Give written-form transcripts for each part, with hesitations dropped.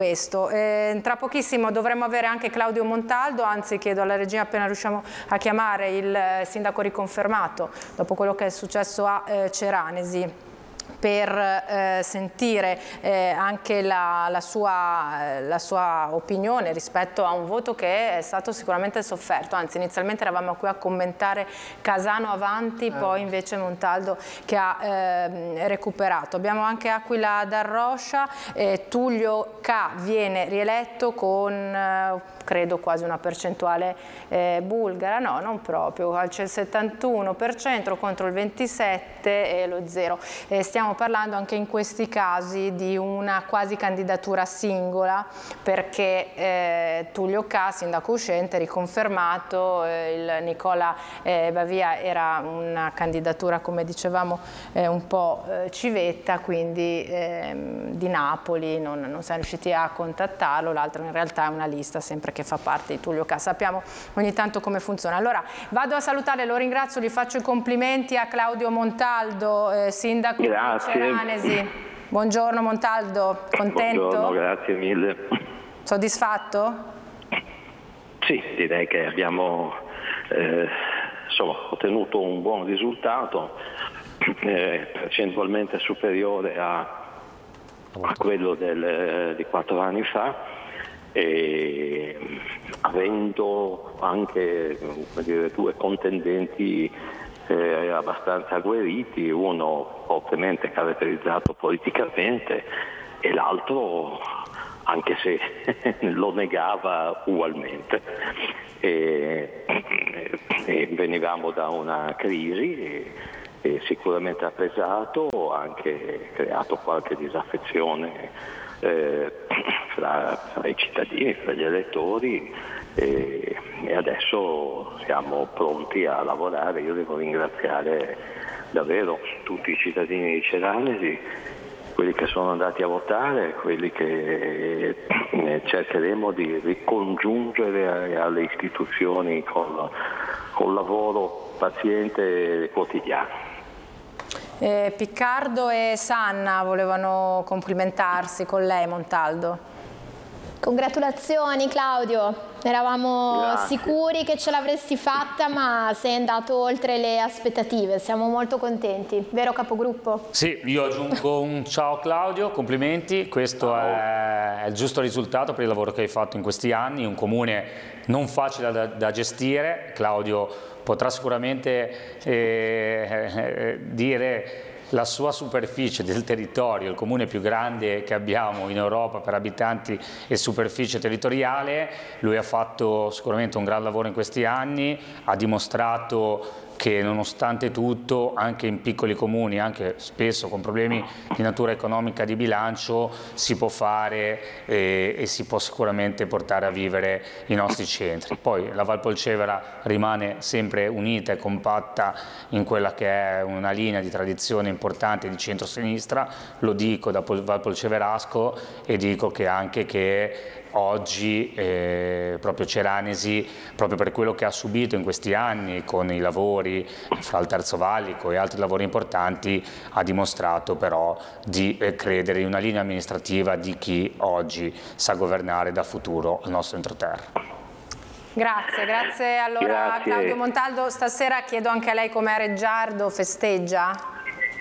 questo. Tra pochissimo dovremmo avere anche Claudio Montaldo, anzi chiedo alla regia appena riusciamo a chiamare il sindaco riconfermato dopo quello che è successo a Ceranesi, per sentire anche la sua opinione rispetto a un voto che è stato sicuramente sofferto. Anzi, inizialmente eravamo qui a commentare Casano avanti, poi invece Montaldo che ha recuperato. Abbiamo anche Aquila D'Arroscia, Tullio K viene rieletto con credo quasi una percentuale bulgara, no, non proprio, c'è il 71% contro il 27% e lo 0%. Stiamo parlando anche in questi casi di una quasi candidatura singola, perché Tullio K, sindaco uscente, riconfermato, il Nicola Bavia era una candidatura, come dicevamo, un po' civetta, quindi di Napoli, non siamo riusciti a contattarlo, l'altro in realtà è una lista sempre che fa parte di Tullio K. Sappiamo ogni tanto come funziona. Allora vado a salutare, lo ringrazio, gli faccio i complimenti a Claudio Montaldo, sindaco di Ceranesi. Buongiorno Montaldo, contento? Buongiorno, grazie mille. Soddisfatto? Sì, direi che abbiamo ottenuto un buon risultato, percentualmente superiore a quello di 4 anni fa, e avendo anche due contendenti abbastanza agguerriti, uno fortemente caratterizzato politicamente e l'altro anche se lo negava ugualmente. E venivamo da una crisi e sicuramente ha pesato, ha anche creato qualche disaffezione fra i cittadini, fra gli elettori, e adesso siamo pronti a lavorare. Io devo ringraziare davvero tutti i cittadini di Ceranesi, quelli che sono andati a votare, quelli che cercheremo di ricongiungere alle istituzioni col lavoro paziente e quotidiano. Piccardo e Sanna volevano complimentarsi con lei, Montaldo. Congratulazioni Claudio, eravamo sicuri che ce l'avresti fatta, ma sei andato oltre le aspettative, siamo molto contenti, vero capogruppo? Sì, io aggiungo un ciao Claudio, complimenti, questo è il giusto risultato per il lavoro che hai fatto in questi anni, un comune non facile da gestire. Claudio potrà sicuramente dire la sua superficie del territorio, il comune più grande che abbiamo in Europa per abitanti e superficie territoriale. Lui ha fatto sicuramente un gran lavoro in questi anni, ha dimostrato che nonostante tutto, anche in piccoli comuni, anche spesso con problemi di natura economica, di bilancio, si può fare e si può sicuramente portare a vivere i nostri centri. Poi la Val Polcevera rimane sempre unita e compatta in quella che è una linea di tradizione importante di centro-sinistra, lo dico da Val Polceverasco, e dico che anche che oggi proprio Ceranesi, proprio per quello che ha subito in questi anni con i lavori fra il Terzo Valico e altri lavori importanti, ha dimostrato però di credere in una linea amministrativa di chi oggi sa governare da futuro il nostro entroterra. Grazie. Allora grazie. Claudio Montaldo, stasera chiedo anche a lei come a Reggiardo, festeggia?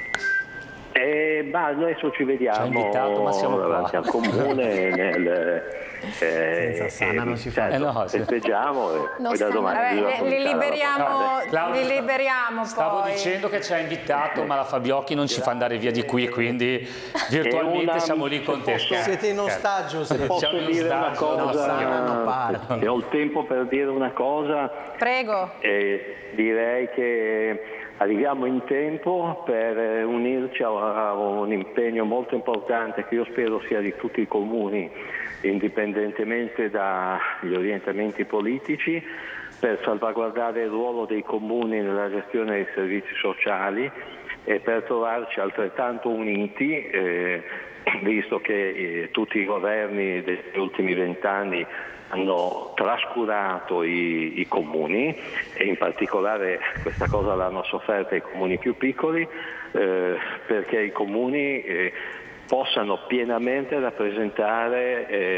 Adesso ci vediamo. Ci ha invitato, ma siamo davanti al comune senza Sanna non si fa. Festeggiamo e poi da domani li liberiamo. Stavo dicendo che ci ha invitato, ma la Fabiocchi non ci fa andare via di qui, quindi virtualmente siamo lì con te. Siete in ostaggio. Se posso dire una cosa, se ho il tempo per dire una cosa, prego. Direi che arriviamo in tempo per unirci a un impegno molto importante che io spero sia di tutti i comuni, indipendentemente dagli orientamenti politici, per salvaguardare il ruolo dei comuni nella gestione dei servizi sociali e per trovarci altrettanto uniti, visto che tutti i governi degli ultimi 20 anni hanno trascurato i comuni, e in particolare questa cosa l'hanno sofferta i comuni più piccoli, perché i comuni possano pienamente rappresentare